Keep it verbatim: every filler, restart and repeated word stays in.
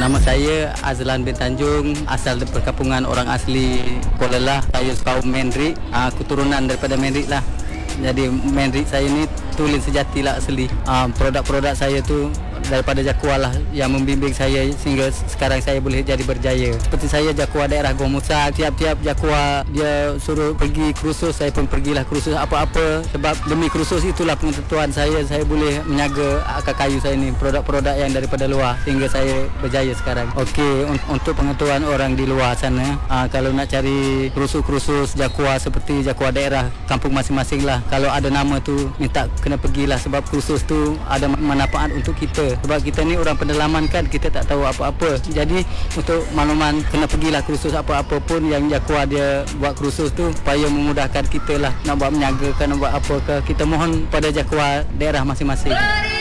Nama saya Azlan bin Tanjung, asal dari perkampungan orang asli Kuala Lah. Saya kaum Mendrik, uh, keturunan daripada Mendrik lah. Jadi Mendrik saya ni tulen sejati lah asli. Uh, produk-produk saya tu daripada Jakua lah yang membimbing saya sehingga sekarang saya boleh jadi berjaya. Seperti saya Jakua daerah Gua Musa, tiap-tiap Jakua dia suruh pergi kursus, saya pun pergilah kursus apa-apa, sebab demi kursus itulah pengetahuan saya, saya boleh menyaga akar kayu saya ni, produk-produk yang daripada luar sehingga saya berjaya sekarang. Okey, un- untuk pengetahuan orang di luar sana, aa, kalau nak cari kursus-kursus Jakua seperti Jakua daerah kampung masing-masing lah, kalau ada nama tu minta kena pergilah, sebab kursus tu ada manfaat untuk kita. Sebab kita ni orang pendalaman kan, kita tak tahu apa-apa. Jadi untuk makluman kena pergilah kursus apa-apa pun yang Jakua dia buat kursus tu supaya memudahkan kita lah nak buat menyaga, nak buat apa ke. Kita mohon pada Jakua daerah masing-masing.